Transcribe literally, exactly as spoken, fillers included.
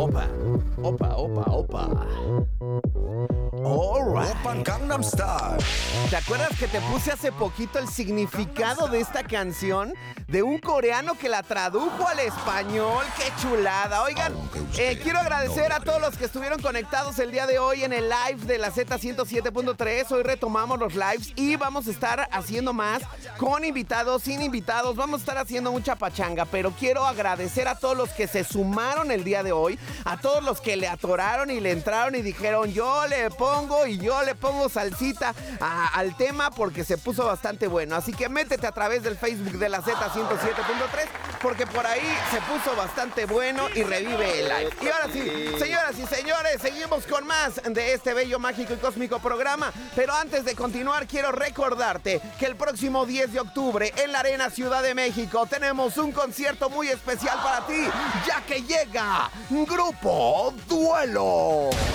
Opa, opa, opa, opa. Alright. Open Gangnam Style. ¿Te acuerdas que te puse hace poquito el significado de esta canción? De un coreano que la tradujo al español. ¡Qué chulada! Oigan, eh, quiero agradecer a todos los que estuvieron conectados el día de hoy en el live de la Z ciento siete punto tres. Hoy retomamos los lives y vamos a estar haciendo más con invitados, sin invitados. Vamos a estar haciendo mucha pachanga, pero quiero agradecer a todos los que se sumaron el día de hoy, a todos los que le atoraron y le entraron y dijeron, yo le pongo y yo le pongo salsita a, al tema porque se puso bastante bueno. Así que métete a través del Facebook de la Z ciento siete punto tres porque por ahí se puso bastante bueno y revive el live. Y ahora sí, señoras y señores, seguimos con más de este bello, mágico y cósmico programa. Pero antes de continuar, quiero recordarte que el próximo diez de octubre en la Arena Ciudad de México tenemos un concierto muy especial para ti, ya que llega Grupo Duelo.